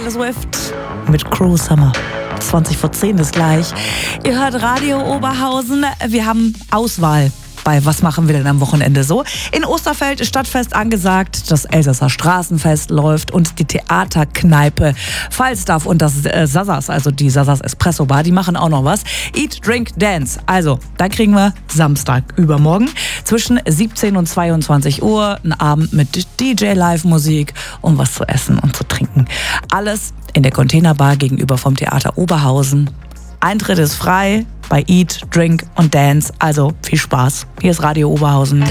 Taylor Swift mit Cruel Summer. 20 vor 10 ist gleich. Ihr hört Radio Oberhausen. Wir haben Auswahl bei Was machen wir denn am Wochenende so? In Osterfeld ist Stadtfest angesagt, das Elsasser Straßenfest läuft und die Theaterkneipe Falstaff und das Sasas, also die Sasas Espresso Bar, die machen auch noch was. Eat, Drink, Dance. Also, da kriegen wir Samstag übermorgen zwischen 17 und 22 Uhr einen Abend mit DJ-Live-Musik und was zu essen und zu trinken. Alles in der Containerbar gegenüber vom Theater Oberhausen. Eintritt ist frei bei Eat, Drink und Dance. Also viel Spaß. Hier ist Radio Oberhausen.